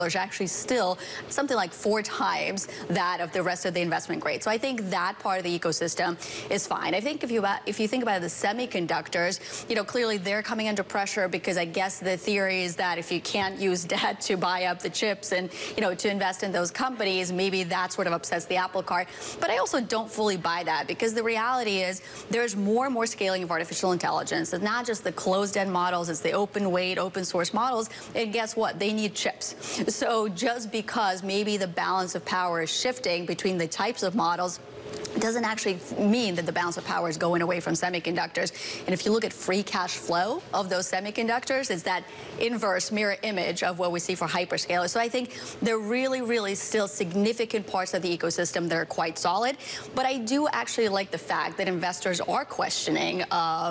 is actually still something like 4 times that of the rest of the investment grade. So I think that part of the ecosystem is fine. I think if you think about the semiconductors, clearly they're coming under pressure because I guess the theory is that if you can't use debt to buy up the chips and, to invest in those companies, maybe that sort of upsets the apple cart. But I also don't fully buy that because the reality is there's more and more scaling of artificial intelligence. It's not just the closed-end models, it's the open weight, open source models. And guess what? They need chips. So just because maybe the balance of power is shifting between the types of models doesn't actually mean that the balance of power is going away from semiconductors. And if you look at free cash flow of those semiconductors, it's that inverse mirror image of what we see for hyperscalers. So I think they're really, really still significant parts of the ecosystem that are quite solid. But I do actually like the fact that investors are questioning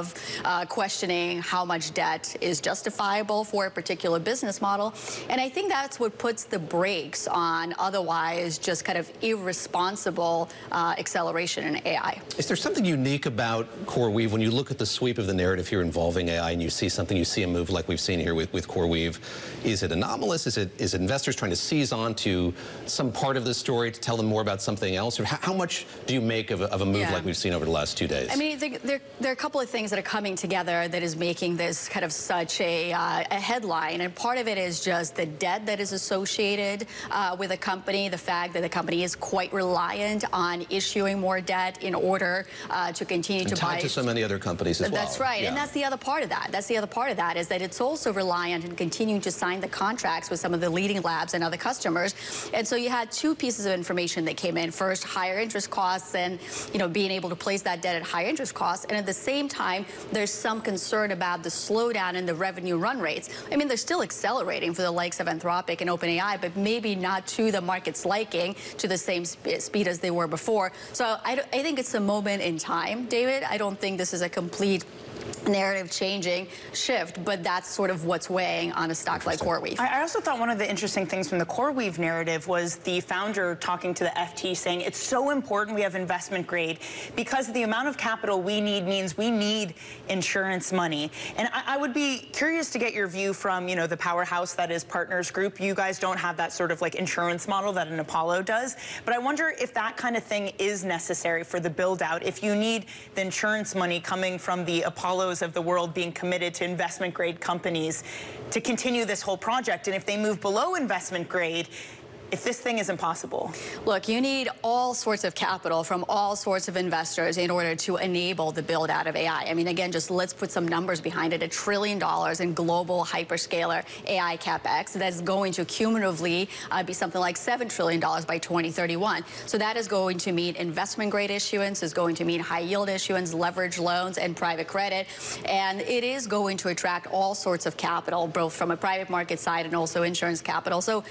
how much debt is justifiable for a particular business model. And I think that's what puts the brakes on otherwise just kind of irresponsible acceleration in AI. Is there something unique about CoreWeave when you look at the sweep of the narrative here involving AI and you see a move like we've seen here with CoreWeave? Is it anomalous? Is it investors trying to seize on to some part of the story to tell them more about something else? Or how much do you make of a move like we've seen over the last 2 days? I mean, there are a couple of things that are coming together that is making this kind of such a headline. And part of it is just the debt that is associated with a company, the fact that the company is quite reliant on issuing more debt in order to continue to buy. Tied to so many other companies as well. That's right. Yeah. And that's the other part of that. That's the other part of that is that it's also reliant on continuing to sign the contracts with some of the leading labs and other customers. And so you had 2 pieces of information that came in. First, higher interest costs and, being able to place that debt at higher interest costs. And at the same time, there's some concern about the slowdown in the revenue run rates. I mean, they're still accelerating for the likes of Anthropic and OpenAI, but maybe not to the market's liking to the same speed as they were before. So I think it's a moment in time, David. I don't think this is a complete narrative changing shift, but that's sort of what's weighing on a stock like CoreWeave. I also thought one of the interesting things from the CoreWeave narrative was the founder talking to the FT saying it's so important we have investment grade because the amount of capital we need means we need insurance money. And I would be curious to get your view from, the powerhouse that is Partners Group. You guys don't have that sort of like insurance model that an Apollo does, but I wonder if that kind of thing is necessary for the build out. If you need the insurance money coming from the Apollos of the world being committed to investment grade companies to continue this whole project, and if they move below investment grade, if this thing is impossible. Look, you need all sorts of capital from all sorts of investors in order to enable the build out of AI. I mean, again, just let's put some numbers behind it. $1 trillion in global hyperscaler AI CapEx. That's going to cumulatively be something like $7 trillion by 2031. So that is going to mean investment grade issuance, is going to mean high yield issuance, leverage loans, and private credit. And it is going to attract all sorts of capital, both from a private market side and also insurance capital. So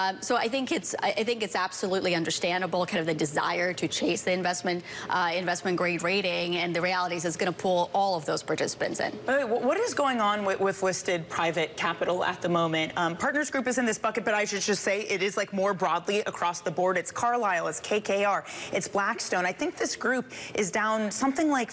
I think it's absolutely understandable, kind of the desire to chase the investment grade rating, and the reality is it's going to pull all of those participants in. What is going on with listed private capital at the moment? Partners Group is in this bucket, but I should just say it is like more broadly across the board. It's Carlyle, it's KKR, it's Blackstone. I think this group is down something like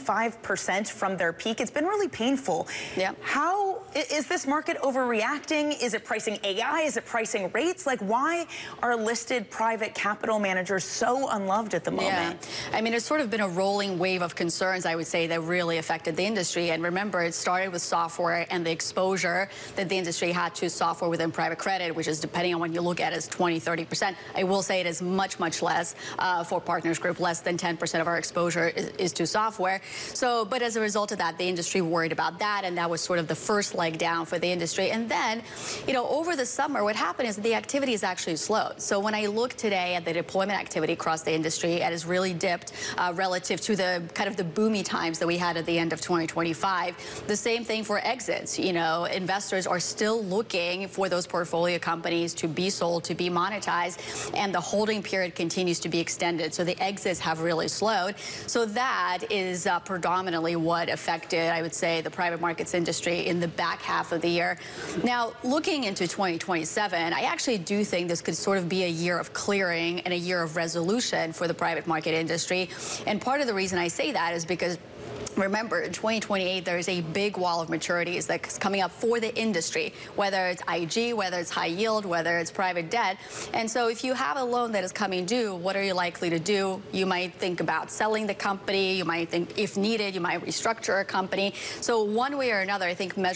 45% from their peak. It's been really painful. Yeah. How is this market overreacting? Is it pricing AI? Is it pricing rates? Like, why are listed private capital managers so unloved at the moment? Yeah. I mean, it's sort of been a rolling wave of concerns, I would say, that really affected the industry. And remember, it started with software and the exposure that the industry had to software within private credit, which is, depending on when you look at it, is 20–30%. I will say it is much, much less for Partners Group. Less than 10% of our exposure is to software. So, but as a result of that, the industry worried about that, and that was sort of the first leg down for the industry. And then, over the summer, what happened is the activity is actually slowed. So when I look today at the deployment activity across the industry, it has really dipped relative to the kind of the boomy times that we had at the end of 2025. The same thing for exits. Investors are still looking for those portfolio companies to be sold, to be monetized, and the holding period continues to be extended. So the exits have really slowed. So that is predominantly what affected, I would say, the private markets industry in the back half of the year. Now, looking into 2027, I actually do think this could sort of be a year of clearing and a year of resolution for the private market industry. And part of the reason I say that is because remember, in 2028, there is a big wall of maturities that's coming up for the industry, whether it's IG, whether it's high yield, whether it's private debt. And so if you have a loan that is coming due, what are you likely to do? You might think about selling the company. You might think, if needed, you might restructure a company. So one way or another, I think measure